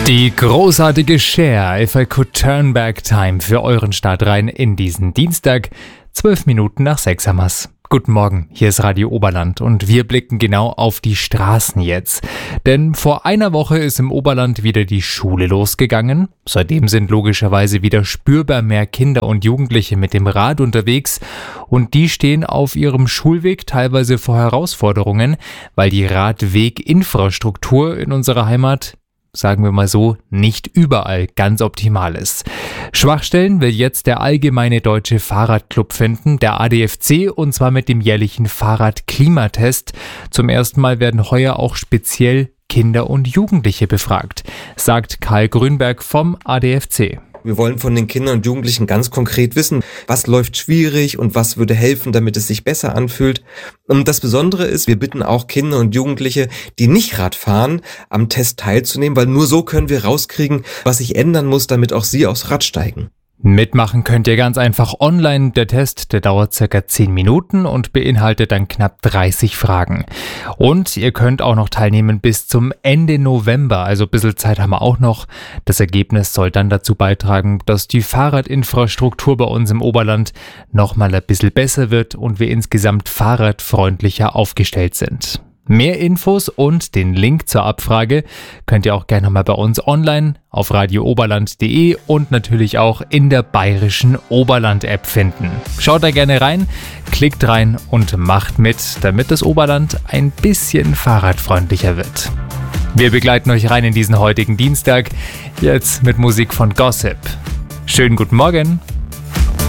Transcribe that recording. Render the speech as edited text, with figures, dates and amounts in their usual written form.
Die großartige Cher, If I Could Turn Back Time für euren Start rein in diesen Dienstag, 12 Minuten nach 6 haben wir's. Guten Morgen, hier ist Radio Oberland und wir blicken genau auf die Straßen jetzt. Denn vor einer Woche ist im Oberland wieder die Schule losgegangen. Seitdem sind logischerweise wieder spürbar mehr Kinder und Jugendliche mit dem Rad unterwegs und die stehen auf ihrem Schulweg teilweise vor Herausforderungen, weil die Radweginfrastruktur in unserer Heimat, sagen wir mal so, nicht überall ganz optimal ist. Schwachstellen will jetzt der Allgemeine Deutsche Fahrradclub finden, der ADFC, und zwar mit dem jährlichen Fahrradklimatest. Zum ersten Mal werden heuer auch speziell Kinder und Jugendliche befragt, sagt Karl Grünberg vom ADFC. Wir wollen von den Kindern und Jugendlichen ganz konkret wissen, was läuft schwierig und was würde helfen, damit es sich besser anfühlt. Und das Besondere ist, wir bitten auch Kinder und Jugendliche, die nicht Rad fahren, am Test teilzunehmen, weil nur so können wir rauskriegen, was sich ändern muss, damit auch sie aufs Rad steigen. Mitmachen könnt ihr ganz einfach online. Der Test, der dauert circa 10 Minuten und beinhaltet dann knapp 30 Fragen. Und ihr könnt auch noch teilnehmen bis zum Ende November, also ein bisschen Zeit haben wir auch noch. Das Ergebnis soll dann dazu beitragen, dass die Fahrradinfrastruktur bei uns im Oberland nochmal ein bisschen besser wird und wir insgesamt fahrradfreundlicher aufgestellt sind. Mehr Infos und den Link zur Abfrage könnt ihr auch gerne mal bei uns online auf radiooberland.de und natürlich auch in der bayerischen Oberland-App finden. Schaut da gerne rein, klickt rein und macht mit, damit das Oberland ein bisschen fahrradfreundlicher wird. Wir begleiten euch rein in diesen heutigen Dienstag, jetzt mit Musik von Gossip. Schönen guten Morgen!